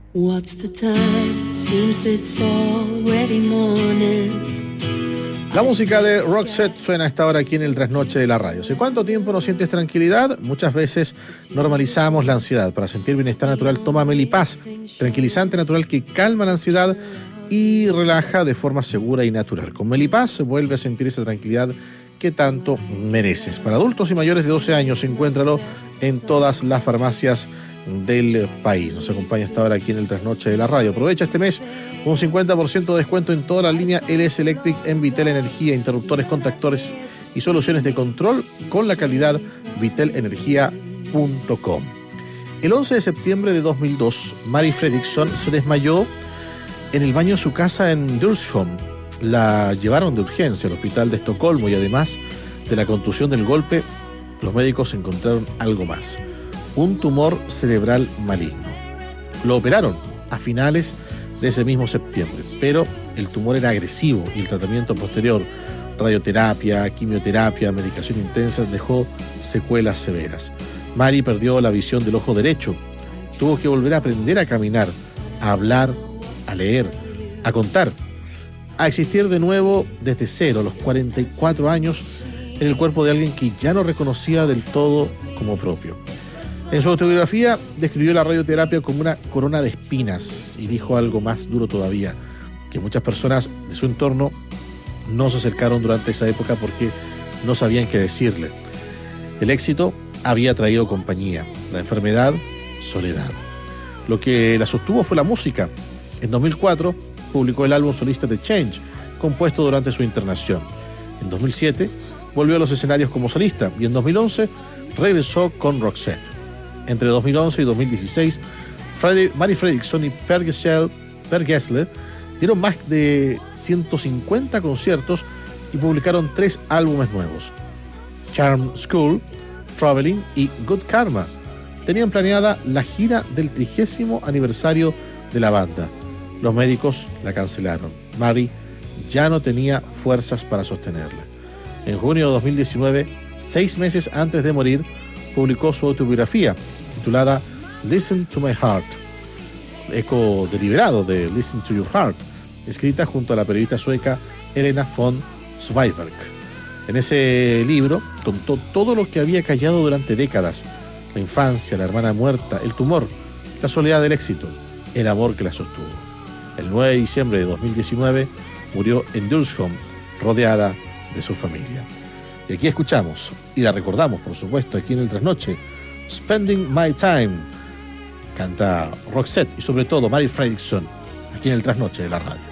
What's the time? Seems it's already morning. La música de Roxette suena a esta hora aquí en el Trasnoche de la radio. ¿Hace cuánto tiempo no sientes tranquilidad? Muchas veces normalizamos la ansiedad. Para sentir bienestar natural, toma Melipaz, tranquilizante natural que calma la ansiedad y relaja de forma segura y natural. Con Melipaz vuelve a sentir esa tranquilidad que tanto mereces. Para adultos y mayores de 12 años, encuéntralo en todas las farmacias del país. Nos acompaña hasta ahora aquí en el Trasnoche de la radio. Aprovecha este mes un 50% de descuento en toda la línea LS Electric en Vitel Energía, interruptores, contactores y soluciones de control con la calidad vitelenergia.com. El 11 de septiembre de 2002, Mari Fredriksson se desmayó en el baño de su casa en Djursholm. La llevaron de urgencia al hospital de Estocolmo y además de la contusión del golpe, los médicos encontraron algo más: un tumor cerebral maligno. Lo operaron a finales de ese mismo septiembre, pero el tumor era agresivo y el tratamiento posterior, radioterapia, quimioterapia, medicación intensa, dejó secuelas severas. Mari perdió la visión del ojo derecho, tuvo que volver a aprender a caminar, a hablar, a leer, a contar, a existir de nuevo desde cero a los 44 años en el cuerpo de alguien que ya no reconocía del todo como propio. En su autobiografía describió la radioterapia como una corona de espinas y dijo algo más duro todavía, que muchas personas de su entorno no se acercaron durante esa época porque no sabían qué decirle. El éxito había traído compañía, la enfermedad, soledad. Lo que la sostuvo fue la música. En 2004 publicó el álbum solista The Change, compuesto durante su internación. En 2007 volvió a los escenarios como solista y en 2011 regresó con Roxette. Entre 2011 y 2016, Mari Fredriksson y Per Gessle dieron más de 150 conciertos y publicaron 3 álbumes nuevos: Charm School, Traveling y Good Karma. Tenían planeada la gira del 30º aniversario de la banda. Los médicos la cancelaron. Mari ya no tenía fuerzas para sostenerla. En junio de 2019, 6 meses antes de morir, publicó su autobiografía titulada Listen to My Heart, eco deliberado de Listen to Your Heart, escrita junto a la periodista sueca Helena von Zweigbergk. En ese libro contó todo lo que había callado durante décadas: la infancia, la hermana muerta, el tumor, la soledad del éxito, el amor que la sostuvo. El 9 de diciembre de 2019 murió en Djursholm, rodeada de su familia. Y aquí escuchamos, y la recordamos por supuesto aquí en el Trasnoche, Spending My Time, canta Roxette y sobre todo Mari Fredriksson, aquí en el Trasnoche de la radio.